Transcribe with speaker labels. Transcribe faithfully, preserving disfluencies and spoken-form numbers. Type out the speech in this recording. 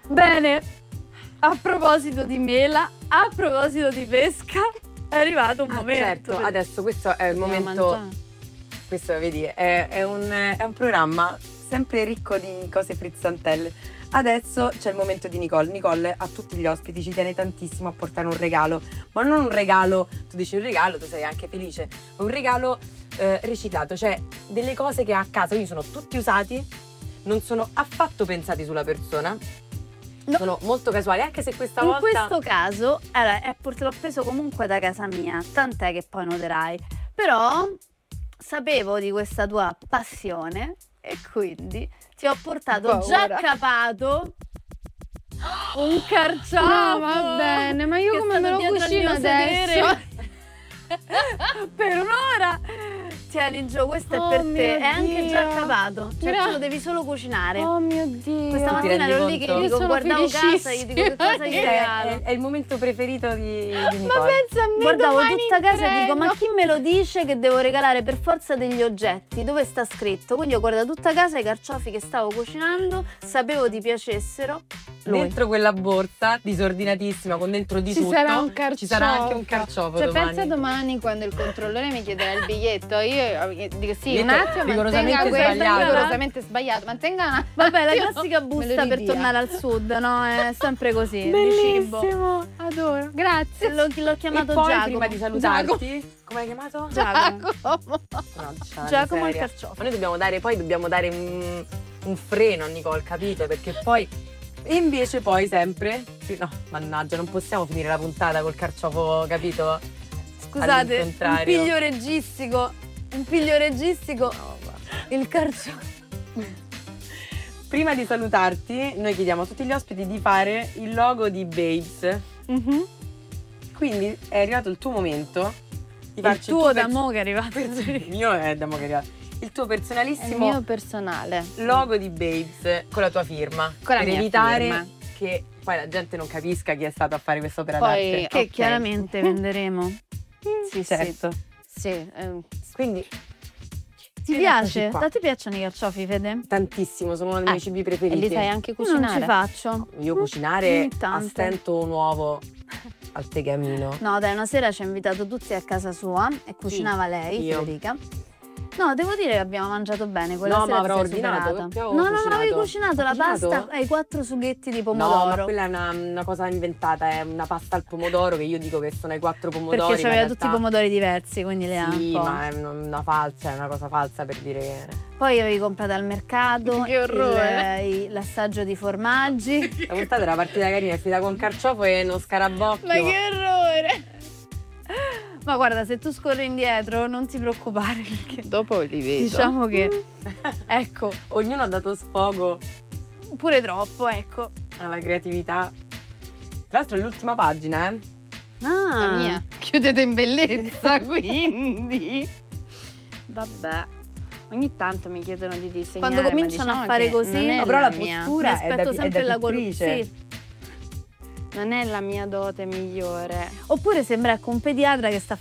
Speaker 1: Bene, a proposito di mela, a proposito di pesca, è arrivato un
Speaker 2: Ah,
Speaker 1: momento.
Speaker 2: certo, adesso questo è il
Speaker 3: Dobbiamo
Speaker 2: momento.
Speaker 3: mangiare.
Speaker 2: Questo vedi, è, è un, è un programma sempre ricco di cose frizzantelle. Adesso c'è il momento di Nicole. Nicole a tutti gli ospiti ci tiene tantissimo a portare un regalo, ma non un regalo, tu dici un regalo, tu sei anche felice, un regalo eh, riciclato, cioè delle cose che ha a casa, quindi sono tutti usati, non sono affatto pensati sulla persona,
Speaker 1: No.
Speaker 2: sono molto casuali, anche se questa
Speaker 1: In
Speaker 2: volta...
Speaker 1: questo caso, allora, è, pur- l'ho preso comunque da casa mia, tant'è che poi noterai. Però sapevo di questa tua passione e quindi ti ho portato
Speaker 3: Paura.
Speaker 1: già capato un carciofo.
Speaker 3: No, va bene, ma io
Speaker 1: che è
Speaker 3: come me
Speaker 1: stato
Speaker 3: lo
Speaker 1: dietro al
Speaker 3: cucino
Speaker 1: mio sedere
Speaker 3: adesso?
Speaker 1: per un'ora. Tieni Gio, questo
Speaker 3: Oh
Speaker 1: è per
Speaker 3: mio
Speaker 1: te, è anche già
Speaker 3: Dio.
Speaker 1: cavato, cioè
Speaker 3: Gra-
Speaker 1: tu lo devi solo cucinare.
Speaker 3: Oh mio Dio.
Speaker 1: Questa
Speaker 2: ti
Speaker 1: mattina
Speaker 2: rendi
Speaker 1: ero lì che
Speaker 2: conto?
Speaker 1: gli
Speaker 3: Io
Speaker 1: dico
Speaker 3: sono
Speaker 1: guardavo casa e gli dico che cosa gli
Speaker 3: felicissima.
Speaker 1: regalo.
Speaker 2: È, è il momento preferito di, di
Speaker 3: Ma
Speaker 2: Nicole.
Speaker 3: pensa a me
Speaker 1: Guardavo
Speaker 3: domani
Speaker 1: tutta
Speaker 3: in
Speaker 1: casa e dico
Speaker 3: treno.
Speaker 1: ma chi me lo dice che devo regalare per forza degli oggetti? Dove sta scritto? Quindi ho guardato tutta casa i carciofi che stavo cucinando, sapevo ti piacessero. Lui.
Speaker 2: Dentro quella borsa disordinatissima con dentro di
Speaker 3: Ci
Speaker 2: tutto
Speaker 3: sarà un carciofo.
Speaker 2: ci sarà anche un carciofo
Speaker 3: Cioè
Speaker 2: domani.
Speaker 3: pensa domani quando il controllore mi chiederà il biglietto, io eh, dico sì,
Speaker 2: Biglietto
Speaker 3: un attimo,
Speaker 2: rigorosamente
Speaker 3: mantenga questo,
Speaker 2: sbagliato.
Speaker 3: rigorosamente sbagliato, mantenga una...
Speaker 1: Vabbè, la
Speaker 3: Io-
Speaker 1: classica
Speaker 3: me lo
Speaker 1: busta per
Speaker 3: ridia.
Speaker 1: tornare al sud, no? È sempre così, di cibo.
Speaker 3: Bellissimo, adoro, grazie.
Speaker 1: L'ho, l'ho
Speaker 2: E
Speaker 1: chiamato
Speaker 2: poi
Speaker 1: Giacomo.
Speaker 2: prima di salutarti, come hai chiamato?
Speaker 1: Giacomo.
Speaker 3: Giacomo.
Speaker 2: Mannaggia,
Speaker 1: Giacomo il
Speaker 2: miseria.
Speaker 1: carciofo.
Speaker 2: Ma noi dobbiamo dare, poi dobbiamo dare un, un freno a Nicole, capito? Perché poi e invece poi sempre sì, no, mannaggia, non possiamo finire la puntata col carciofo, capito?
Speaker 1: Scusate, un
Speaker 2: All'incontrario.
Speaker 1: piglio registico, un piglio registico, il carciofo.
Speaker 2: Prima di salutarti, noi chiediamo a tutti gli ospiti di fare il logo di Babes.
Speaker 1: Mhm.
Speaker 2: Quindi è arrivato il tuo momento di
Speaker 1: Il
Speaker 2: farci
Speaker 1: tuo
Speaker 2: il
Speaker 1: da
Speaker 2: pers-
Speaker 1: mo' che è arrivato.
Speaker 2: Il mio è da mo' che è arrivato. Il tuo
Speaker 3: È il
Speaker 2: personalissimo
Speaker 3: mio personale.
Speaker 2: logo di Babes con la tua firma.
Speaker 3: Con la
Speaker 2: per
Speaker 3: mia
Speaker 2: evitare
Speaker 3: firma.
Speaker 2: che poi la gente non capisca chi è stato a fare questa opera
Speaker 3: Poi-
Speaker 2: d'arte.
Speaker 1: Che
Speaker 3: Ok.
Speaker 1: chiaramente venderemo. Sì,
Speaker 2: Certo.
Speaker 3: Sì, eh,
Speaker 2: Quindi
Speaker 1: Ti
Speaker 2: Ed
Speaker 1: piace?
Speaker 2: eccoci qua.
Speaker 1: A te piacciono i carciofi, Fede?
Speaker 2: tantissimo, sono uno dei miei
Speaker 3: Eh,
Speaker 2: cibi
Speaker 3: e
Speaker 2: preferiti.
Speaker 3: li sai anche
Speaker 1: Io non
Speaker 3: cucinare.
Speaker 1: ci faccio.
Speaker 2: Io
Speaker 1: Mm,
Speaker 2: cucinare
Speaker 1: ogni tanto.
Speaker 2: a stento un uovo al tegamino.
Speaker 1: No, dai, una sera ci ha invitato tutti a casa sua e cucinava lei,
Speaker 2: Io.
Speaker 1: Federica. No, devo dire che abbiamo mangiato bene quella
Speaker 2: No,
Speaker 1: sera.
Speaker 2: ma avrò
Speaker 1: sei
Speaker 2: ordinato,
Speaker 1: superata.
Speaker 2: perché avevo
Speaker 1: No, no, no,
Speaker 2: cucinato.
Speaker 1: avevi cucinato
Speaker 2: Ho
Speaker 1: la
Speaker 2: cucinato?
Speaker 1: pasta e i quattro sughetti di
Speaker 2: No,
Speaker 1: pomodoro.
Speaker 2: ma quella è una, una cosa inventata, è una pasta al pomodoro che io dico che sono i quattro pomodori.
Speaker 1: Perché
Speaker 2: ma in
Speaker 1: c'aveva
Speaker 2: realtà-
Speaker 1: tutti i pomodori diversi, quindi le ha un
Speaker 2: Sì,
Speaker 1: po'.
Speaker 2: ma è una, una falsa, è una cosa falsa per dire che...
Speaker 1: Poi avevi comprato al mercato
Speaker 3: Che orrore.
Speaker 1: il- i- l'assaggio di formaggi.
Speaker 2: La puntata era partita carina, è finita con carciofo e uno scarabocchio.
Speaker 3: Ma che orrore!
Speaker 1: Ma guarda, se tu scorri indietro non ti preoccupare perché
Speaker 3: Dopo li vedo.
Speaker 1: diciamo che ecco,
Speaker 2: Ognuno ha dato sfogo
Speaker 1: pure troppo, ecco.
Speaker 2: alla creatività. Tra l'altro è l'ultima pagina, eh?
Speaker 1: Ah,
Speaker 3: La mia. Chiudete in bellezza, quindi. Vabbè. Ogni tanto mi chiedono di disegnare.
Speaker 1: Quando
Speaker 3: ma
Speaker 1: cominciano a
Speaker 3: diciamo
Speaker 1: fare
Speaker 3: che
Speaker 1: così,
Speaker 3: non è
Speaker 2: No, però la
Speaker 3: mia,
Speaker 1: mi
Speaker 2: postura è da,
Speaker 1: aspetto
Speaker 2: è
Speaker 1: sempre
Speaker 2: da
Speaker 1: la col-
Speaker 2: pittrice.
Speaker 1: sì.
Speaker 3: non è la mia dote migliore.
Speaker 1: Oppure sembra ecco un pediatra che sta